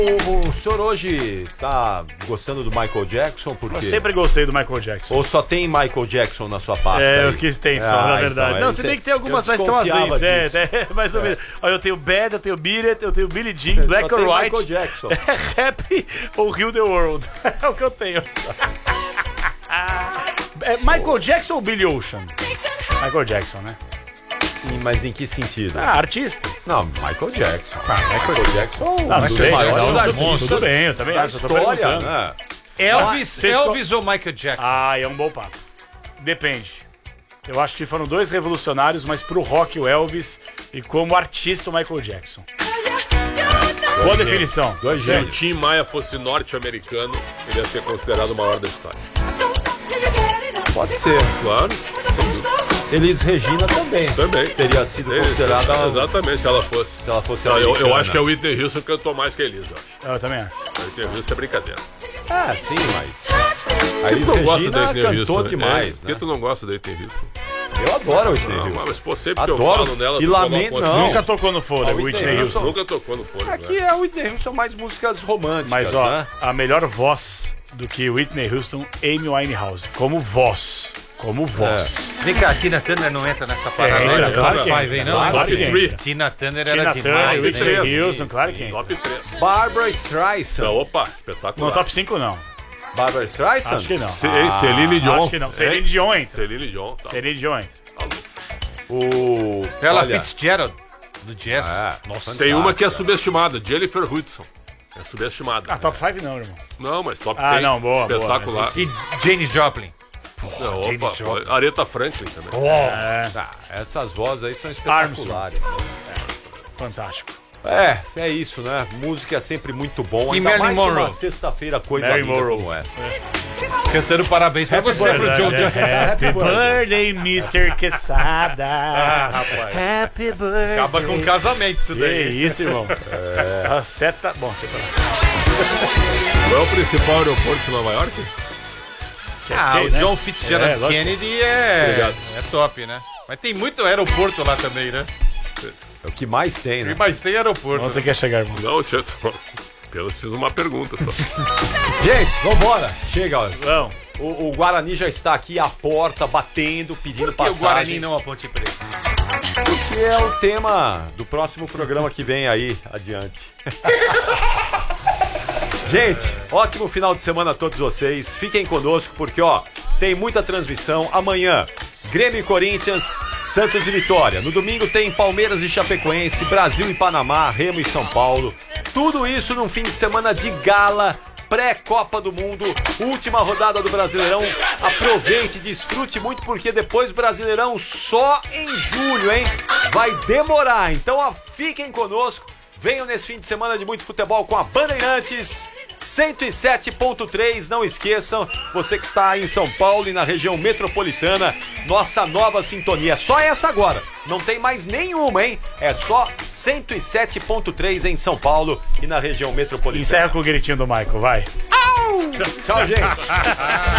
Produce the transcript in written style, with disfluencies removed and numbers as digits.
O senhor hoje tá gostando do Michael Jackson? Por quê? Eu sempre gostei do Michael Jackson. Ou só tem Michael Jackson na sua pasta? É, aí? o que tem só, na verdade. Então, não, se bem que tem algumas mais tão ausentes. Mais ou menos. Olha, eu tenho Bad, eu tenho Beat It, eu tenho Billie Jean, Black or White. Michael Jackson. Rap ou Heal the World. É o que eu tenho. Michael Jackson ou Billy Ocean? Michael Jackson, né? Mas em que sentido? Artista. Não, Michael Jackson. Michael Jackson é um dos maiores artistas. Tudo bem, eu também acho. História, né? Elvis ou Michael Jackson? É um bom papo. Depende. Eu acho que foram dois revolucionários, mas pro rock o Elvis e como artista o Michael Jackson. Boa definição. Se o Tim Maia fosse norte-americano, ele ia ser considerado o maior da história. Pode ser. Claro. Elis Regina também. Teria sido considerada. Exatamente, se ela fosse. Se ela fosse eu acho que a Whitney Houston cantou mais que a Elis, eu também acho. A Whitney Houston é brincadeira. Sim, mas. A Elis Tu não gosta da Regina Whitney cantou Houston? demais, Por né? que tu não gosta da Whitney Houston? Eu adoro a Whitney Houston. Mas pô, sempre que eu Adoro. falo nela, E tu lamento, coloca assim. não. Nunca tocou no fôlego, Whitney Houston. Nunca tocou no fone. Aqui é a Whitney Houston mais músicas românticas, Mas ó, né? a melhor voz do que Whitney Houston, Amy Winehouse. Como voz. Vem cá, a Tina Turner não entra nessa parada. Entra, claro que Five, entra. não? Claro que Top 3. entra. Tina Turner Tina era Turner, demais, Whitney né? Houston, claro que entra. Top 3. Barbra Streisand. Opa, espetacular. No top 5 não. Barbra Streisand? Acho que não. Celine Dion. Acho que não. Celine Dion entra. Celine Dion, tá. Celine Dion entra. Ela Olha, Fitzgerald, do jazz. nossa, Tem uma que é subestimada, Jennifer Hudson. É subestimada. Top 5 não, irmão. Não, mas top 3. não, boa, espetacular. boa, E Janis Joplin. Opa, Aretha Franklin também. essas vozes aí são espetaculares. Fantástico. É isso, né? Música é sempre muito bom. E Ainda Marilyn mais numa Monroe. sexta-feira, coisa Marilyn linda Monroe. como essa. Cantando parabéns pra você, pro John John. Happy birthday, Mr. Quesada. Rapaz. Happy birthday. Acaba com casamento isso Que daí. isso, irmão. A seta... Bom, deixa eu falar. Qual é o principal aeroporto de Nova York? O né? John Fitzgerald lógico. Kennedy Obrigado. é top, né? Mas tem muito aeroporto lá também, né? É o que mais tem, né? Mas tem aeroporto. Onde você quer chegar, irmão? Não, tinha só. Apenas fiz uma pergunta só. Gente, vambora. Chega, ó. Não. O Guarani já está aqui à porta, batendo, pedindo Por que o Guarani passagem. não a Ponte Preta? Que é o tema do próximo programa que vem aí adiante. Gente, ótimo final de semana a todos vocês. Fiquem conosco porque, ó, tem muita transmissão. Amanhã, Grêmio e Corinthians, Santos e Vitória. No domingo tem Palmeiras e Chapecoense, Brasil e Panamá, Remo e São Paulo. Tudo isso num fim de semana de gala, pré-Copa do Mundo, última rodada do Brasileirão. Aproveite, desfrute muito, porque depois Brasileirão só em julho, hein? Vai demorar, então ó, fiquem conosco. Venham nesse fim de semana de muito futebol com a Bandeirantes 107.3. Não esqueçam, você que está aí em São Paulo e na região metropolitana, nossa nova sintonia. Só essa agora, não tem mais nenhuma, hein? É só 107.3 em São Paulo e na região metropolitana. Encerra com o gritinho do Michael, vai. Tchau, gente.